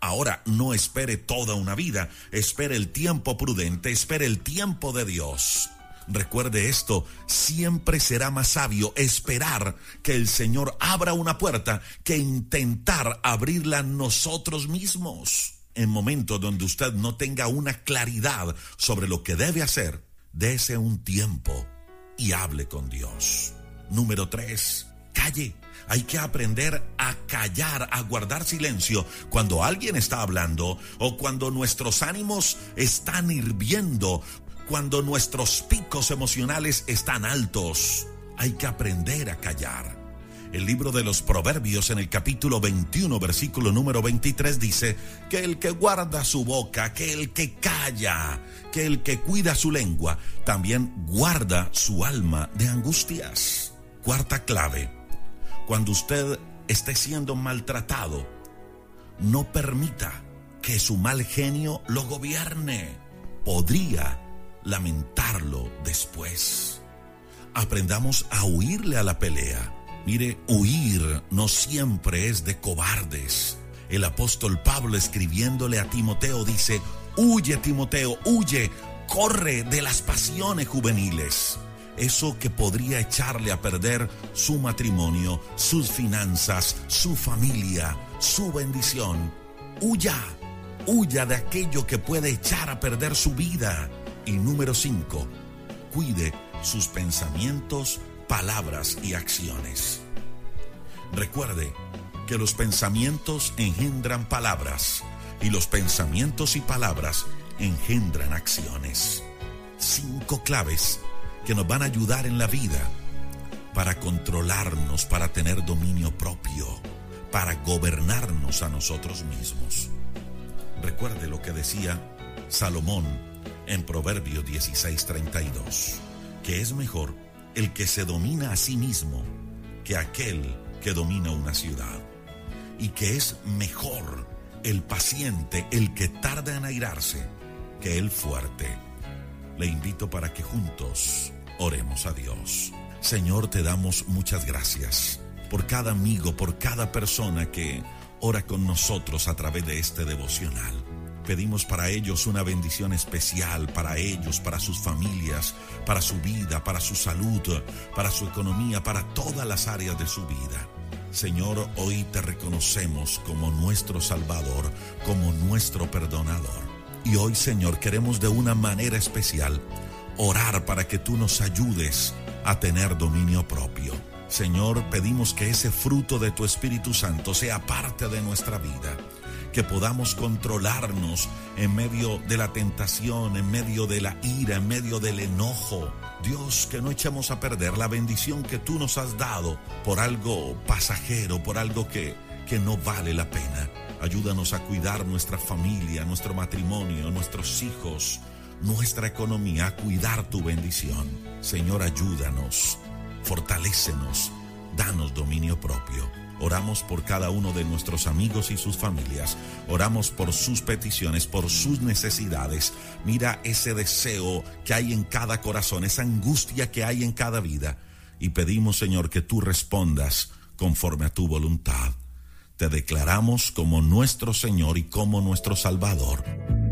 Ahora, no espere toda una vida, espere el tiempo prudente, espere el tiempo de Dios. Recuerde esto, siempre será más sabio esperar que el Señor abra una puerta que intentar abrirla nosotros mismos. En momentos donde usted no tenga una claridad sobre lo que debe hacer, dése un tiempo y hable con Dios. Número 3, calle. Hay que aprender a callar, a guardar silencio cuando alguien está hablando o cuando nuestros ánimos están hirviendo, cuando nuestros picos emocionales están altos. Hay que aprender a callar. El libro de los Proverbios en el capítulo 21, versículo número 23 dice que el que guarda su boca, que el que calla, que el que cuida su lengua, también guarda su alma de angustias. Cuarta clave. Cuando usted esté siendo maltratado, no permita que su mal genio lo gobierne. Podría lamentarlo después. Aprendamos a huirle a la pelea. Mire, huir no siempre es de cobardes. El apóstol Pablo, escribiéndole a Timoteo, dice: huye, Timoteo, huye, corre de las pasiones juveniles. Eso que podría echarle a perder su matrimonio, sus finanzas, su familia, su bendición. Huya de aquello que puede echar a perder su vida. Y número 5, cuide sus pensamientos, palabras y acciones. Recuerde que los pensamientos engendran palabras y los pensamientos y palabras engendran acciones. 5 claves que nos van a ayudar en la vida para controlarnos, para tener dominio propio, para gobernarnos a nosotros mismos. Recuerde lo que decía Salomón en Proverbios 16:32, que es mejor el que se domina a sí mismo que aquel que domina una ciudad, y que es mejor el paciente, el que tarda en airarse, que el fuerte. Le invito para que juntos oremos a Dios. Señor, te damos muchas gracias por cada amigo, por cada persona que ora con nosotros a través de este devocional. Pedimos para ellos una bendición especial, para ellos, para sus familias, para su vida, para su salud, para su economía, para todas las áreas de su vida. Señor, hoy te reconocemos como nuestro Salvador, como nuestro perdonador. Y hoy, Señor, queremos de una manera especial orar para que tú nos ayudes a tener dominio propio. Señor, pedimos que ese fruto de tu Espíritu Santo sea parte de nuestra vida, que podamos controlarnos en medio de la tentación, en medio de la ira, en medio del enojo. Dios, que no echemos a perder la bendición que tú nos has dado por algo pasajero, por algo que no vale la pena. Ayúdanos a cuidar nuestra familia, nuestro matrimonio, nuestros hijos, nuestra economía, a cuidar tu bendición. Señor, ayúdanos, fortalécenos, danos dominio propio. Oramos por cada uno de nuestros amigos y sus familias. Oramos por sus peticiones, por sus necesidades. Mira ese deseo que hay en cada corazón, esa angustia que hay en cada vida. Y pedimos, Señor, que tú respondas conforme a tu voluntad. Te declaramos como nuestro Señor y como nuestro Salvador.